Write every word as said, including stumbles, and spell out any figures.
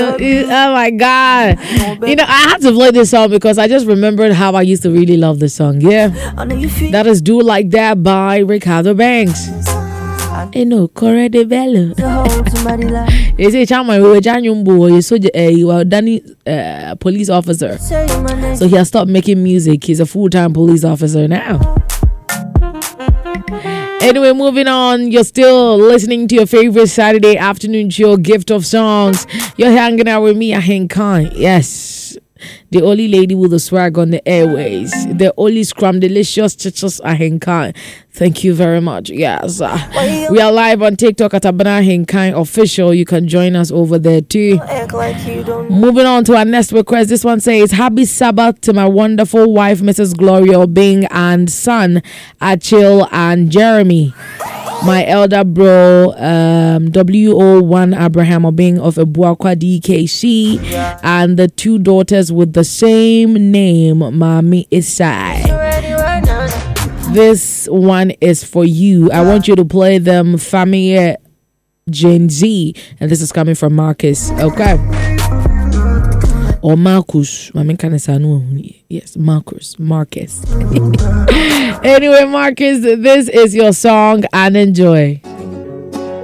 Oh my God. You know, I had to play this song because I just remembered how I used to really love this song. Yeah. That is Do Like That by Ricardo Banks. Eh no, Corre de Bello. They say Chama we were Janyumbo, you so you are Danny uh, police officer. So he has stopped making music. He's a full-time police officer now. Anyway, moving on. You're still listening to your favorite Saturday afternoon show, Gift of Songs. You're hanging out with me, Ahen Khan. Yes, the only lady with the swag on the airways. The only scrum delicious chichos Ahen Khan. Thank you very much. Yes, uh, we are live on TikTok at Abana Ahen Khan Official. You can join us over there too. Moving on to our next request. This one says, Happy Sabbath to my wonderful wife, Missus Gloria Obing, and son, Achille and Jeremy. My elder bro, um, W O one Abraham Obing of Ebuakwa D K C, and the two daughters with the same name, Mami Isai. This one is for you. I want you to play them Famille Gen Z, and this is coming from Marcus. Okay. Or Marcus. I mean, can I say no? Yes, Marcus. Marcus. Anyway, Marcus, this is your song and enjoy.